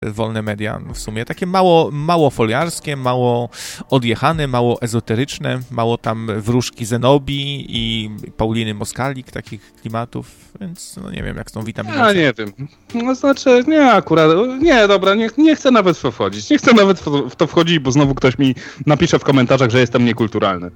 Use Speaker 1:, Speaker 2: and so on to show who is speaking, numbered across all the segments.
Speaker 1: wolne media w sumie. Takie mało foliarskie, mało odjechane, mało ezoteryczne, mało tam wróżki Zenobii i Pauliny Moskalik, takich klimatów, więc no nie wiem, jak z tą witaminą.
Speaker 2: Ja nie wiem. No znaczy, nie akurat, nie, dobra, nie chcę nawet w to wchodzić. Nie chcę nawet w to wchodzić, bo znowu ktoś mi napisze w komentarzach, że jestem niekulturalny.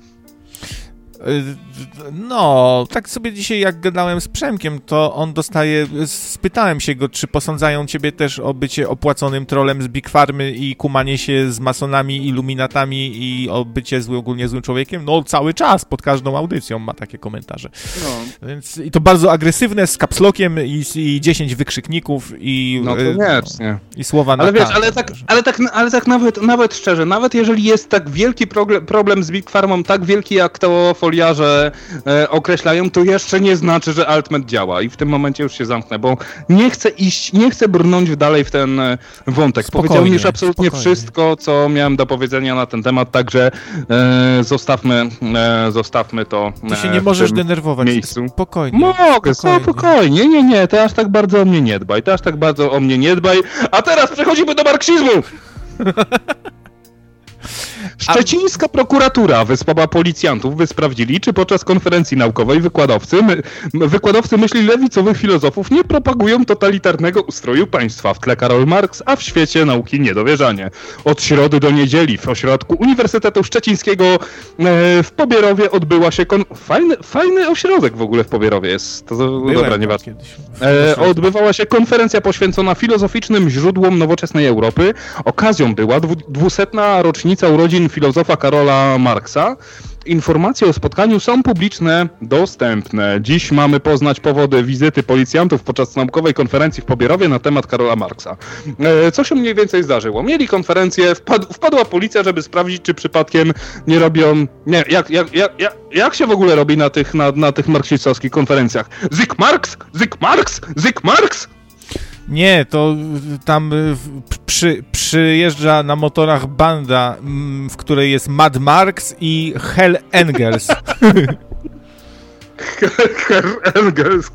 Speaker 1: No, tak sobie dzisiaj jak gadałem z Przemkiem, to on spytałem się go, czy posądzają ciebie też o bycie opłaconym trolem z Big Farmy i kumanie się z masonami, iluminatami i o bycie ogólnie złym człowiekiem. No cały czas, pod każdą audycją ma takie komentarze. No. Więc i to bardzo agresywne, z kapslokiem i 10 wykrzykników i...
Speaker 2: No koniecznie.
Speaker 1: I słowa na
Speaker 2: ale wiesz, ale tak nawet szczerze, nawet jeżeli jest tak wielki problem z Big Farmą, tak wielki jak to foliarze określają, to jeszcze nie znaczy, że Altmet działa i w tym momencie już się zamknę, bo nie chcę brnąć dalej w ten wątek. Powiedziałem już absolutnie wszystko, co miałem do powiedzenia na ten temat, także zostawmy to.
Speaker 1: Ty się nie możesz denerwować.
Speaker 2: Miejscu.
Speaker 1: Spokojnie.
Speaker 2: Mogę, spokojnie. Nie, ty aż tak bardzo o mnie nie dbaj. A teraz przechodzimy do marksizmu! Szczecińska prokuratura wysłała policjantów, by sprawdzili, czy podczas konferencji naukowej wykładowcy myśli lewicowych filozofów nie propagują totalitarnego ustroju państwa. W tle Karol Marx, a w świecie nauki niedowierzanie. Od środy do niedzieli w ośrodku Uniwersytetu Szczecińskiego w Pobierowie odbyła się fajny ośrodek w ogóle w Pobierowie jest. Dobra, nieważne. Odbywała się konferencja poświęcona filozoficznym źródłom nowoczesnej Europy. Okazją była 200. rocznica urodzin filozofa Karola Marksa. Informacje o spotkaniu są publiczne, dostępne. Dziś mamy poznać powody wizyty policjantów podczas naukowej konferencji w Pobierowie na temat Karola Marksa. Co się mniej więcej zdarzyło? Mieli konferencję, wpadła policja, żeby sprawdzić, czy przypadkiem nie robią... Nie, jak się w ogóle robi na tych marksistowskich konferencjach? Zyk Marks!
Speaker 1: Nie, to tam przyjeżdża na motorach banda, w której jest Mad Marks i Hell Engels.
Speaker 2: Hell Engels.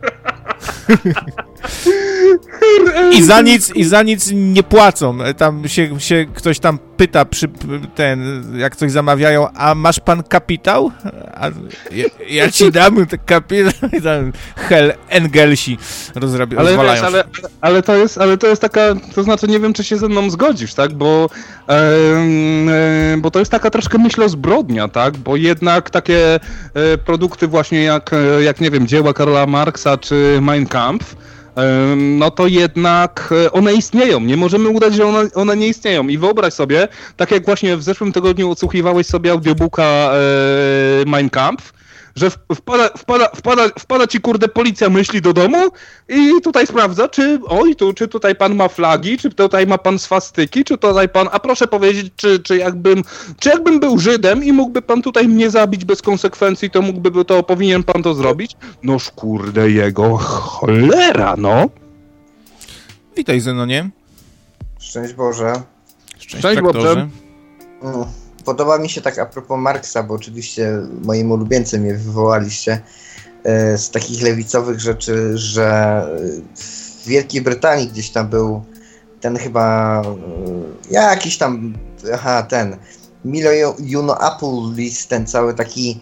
Speaker 1: I za nic nie płacą. Tam się ktoś tam pyta, jak coś zamawiają, a masz pan kapitał? A ja ci dam ten kapitał. Hell Engelsi rozwalają.
Speaker 2: Ale to jest taka, to znaczy nie wiem, czy się ze mną zgodzisz, tak? Bo to jest taka troszkę zbrodnia, tak? Bo jednak takie produkty właśnie jak nie wiem, dzieła Karola Marksa czy Mein Kampf, no to jednak one istnieją. Nie możemy udać, że one nie istnieją. I wyobraź sobie, tak jak właśnie w zeszłym tygodniu odsłuchiwałeś sobie audiobooka Mein Kampf, że wpada ci kurde policja myśli do domu i tutaj sprawdza, czy tutaj pan ma flagi, czy tutaj ma pan swastyki, czy tutaj pan, a proszę powiedzieć, czy jakbym był Żydem i mógłby pan tutaj mnie zabić bez konsekwencji, to powinien pan to zrobić? Noż kurde jego cholera, no.
Speaker 1: Witaj, Zenonie.
Speaker 3: Szczęść Boże.
Speaker 2: Szczęść Boże.
Speaker 3: Podoba mi się tak a propos Marksa, bo oczywiście moim ulubieńcem mnie wywołaliście z takich lewicowych rzeczy, że w Wielkiej Brytanii gdzieś tam był ten chyba jakiś tam, ten Milo Yiannopoulos, ten cały taki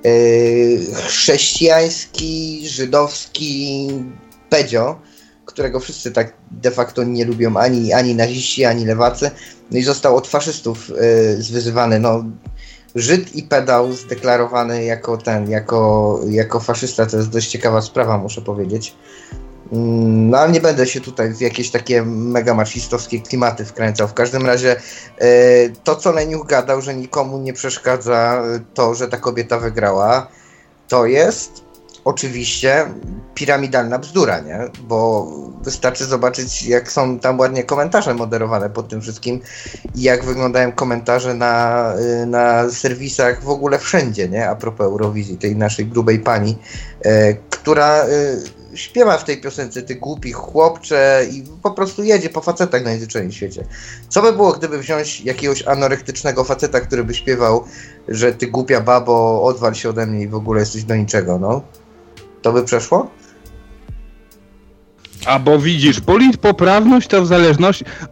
Speaker 3: chrześcijański, żydowski pedzio, którego wszyscy tak de facto nie lubią ani naziści, ani lewacy. No i został od faszystów zwyzywany. No, Żyd i pedał zdeklarowany jako faszysta. To jest dość ciekawa sprawa, muszę powiedzieć. No ale nie będę się tutaj w jakieś takie mega machistowskie klimaty wkręcał. W każdym razie to, co Leniuch gadał, że nikomu nie przeszkadza to, że ta kobieta wygrała, to jest oczywiście piramidalna bzdura, nie? Bo wystarczy zobaczyć, jak są tam ładnie komentarze moderowane pod tym wszystkim i jak wyglądają komentarze na serwisach w ogóle wszędzie, nie? A propos Eurowizji, tej naszej grubej pani, która śpiewa w tej piosence ty głupi chłopcze i po prostu jedzie po facetach najzwyczajniej w świecie. Co by było, gdyby wziąć jakiegoś anorektycznego faceta, który by śpiewał, że ty głupia babo, odwal się ode mnie i w ogóle jesteś do niczego, no? To by przeszło?
Speaker 2: A bo widzisz, politpoprawność to w zależności